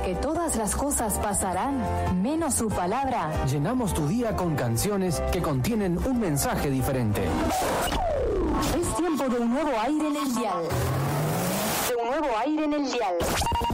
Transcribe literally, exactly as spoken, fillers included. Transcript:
porque todas las cosas pasarán, menos su palabra. Llenamos tu día con canciones que contienen un mensaje diferente. Es tiempo de un nuevo aire en el dial. De un nuevo aire en el dial.